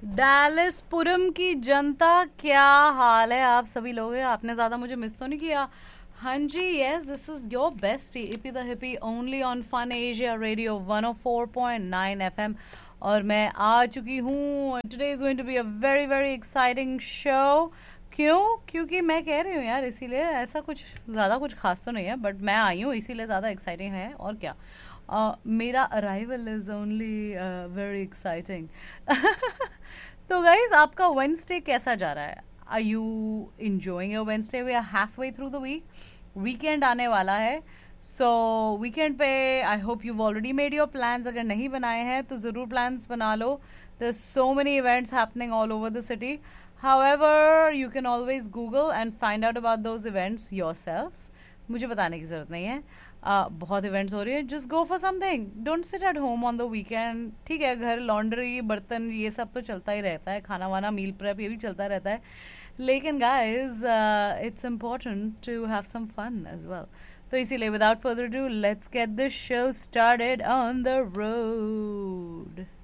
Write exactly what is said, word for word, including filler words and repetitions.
डैलिसपुरम की जनता, क्या हाल है आप सभी लोग? आपने ज्यादा मुझे मिस तो नहीं किया? हाँ जी, yes, this is your best EP the hippie only on fun Asia radio one O four point nine FM. और मैं आ चुकी हूँ। Today is going to be a very very exciting show. क्यों? क्योंकि मैं कह रही हूँ यार, इसीलिए। ऐसा कुछ ज़्यादा कुछ खास तो नहीं है, बट मैं आई हूँ इसीलिए ज़्यादा एक्साइटिंग है। और क्या, uh, मेरा arrival is only very exciting. तो गाइज, आपका वेंसडे कैसा जा रहा है? Are you enjoying your Wednesday? We are half way through the week. Weekend आने वाला है। सो वीकेंड पे I hope you already made your plans. अगर नहीं बनाए हैं तो ज़रूर प्लान्स बना लो। There's so many events happening all over the city. However, you can always Google and find out about those events yourself. मुझे बताने की ज़रूरत नहीं है। uh, बहुत इवेंट्स हो रही है। Just go for something, don't sit at home on the weekend. ठीक है, घर लॉन्ड्री बर्तन ये सब तो चलता ही रहता है, खाना वाना मील प्रेप ये भी चलता रहता है। लेकिन guys, it's important to have some fun as well. तो इसीलिए without further do, let's get this show started on the road.